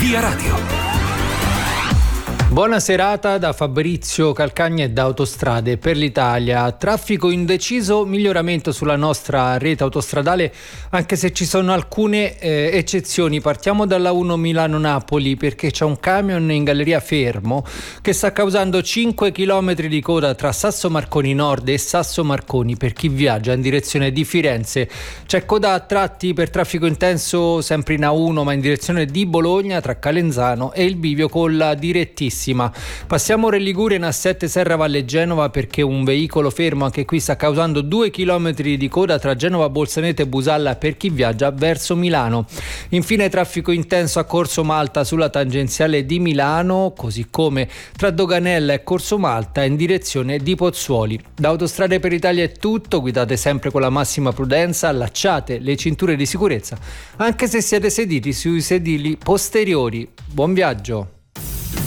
Via Radio. Buona serata da Fabrizio Calcagna e da Autostrade per l'Italia. Traffico indeciso, miglioramento sulla nostra rete autostradale, anche se ci sono alcune eccezioni. Partiamo dalla 1 Milano-Napoli, perché c'è un camion in galleria fermo che sta causando 5 km di coda tra Sasso Marconi Nord e Sasso Marconi per chi viaggia in direzione di Firenze. C'è coda a tratti per traffico intenso sempre in A1, ma in direzione di Bologna tra Calenzano e il bivio con la direttissima. Passiamo ore Liguria in A7 Serra Valle Genova, perché un veicolo fermo anche qui sta causando 2 km di coda tra Genova Bolzaneto e Busalla per chi viaggia verso Milano. Infine traffico intenso a Corso Malta sulla tangenziale di Milano, così come tra Doganella e Corso Malta in direzione di Pozzuoli. Da Autostrade per l'Italia è tutto, guidate sempre con la massima prudenza, allacciate le cinture di sicurezza anche se siete sediti sui sedili posteriori. Buon viaggio!